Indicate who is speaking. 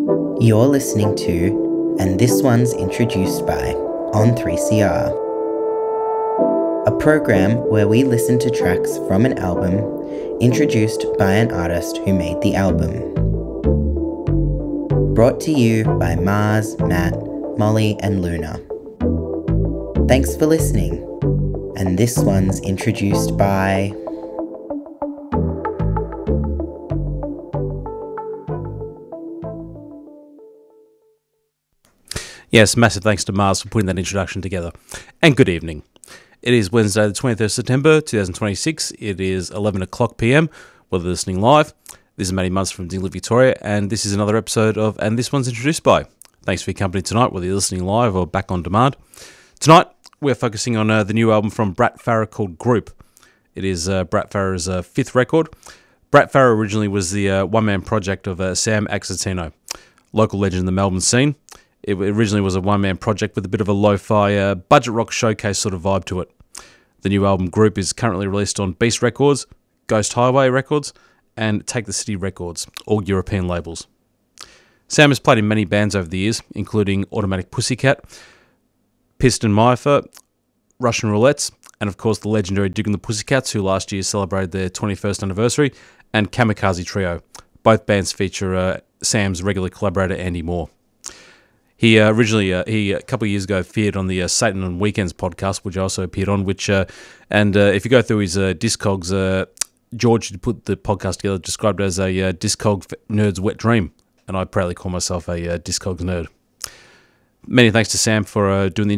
Speaker 1: You're listening to And This One's Introduced By on 3CR, a program where we listen to tracks from an album introduced by an artist who made the album. Brought to you by Mars, Matt, Molly and Luna. Thanks for listening. And this one's introduced by...
Speaker 2: Yes, massive thanks to Mars for putting that introduction together. And good evening. It is Wednesday the 23rd of September 2026. It is 11 o'clock PM, whether you're listening live. This is Matty Munce from Dingley, Victoria, and this is another episode of And This One's Introduced By. Thanks for your company tonight, whether you're listening live or back on demand. Tonight, we're focusing on the new album from Brat Farrer called Group. It is Brat Farrer's fifth record. Brat Farrer originally was the one-man project of Sam Axatino, local legend in the Melbourne scene. It originally was a one-man project with a bit of a lo-fi budget rock showcase sort of vibe to it. The new album Group is currently released on Beast Records, Ghost Highway Records, and Take the City Records, all European labels. Sam has played in many bands over the years, including Automatic Pussycat, Piston Meifer, Russian Roulettes, and of course the legendary Diggin' the Pussycats, who last year celebrated their 21st anniversary, and Kamikaze Trio. Both bands feature Sam's regular collaborator Andy Moore. He originally, a couple of years ago, appeared on the Satan on Weekends podcast, which I also appeared on, if you go through his Discogs, George, who put the podcast together, described it as a Discog nerd's wet dream, and I proudly call myself a Discogs nerd. Many thanks to Sam for doing the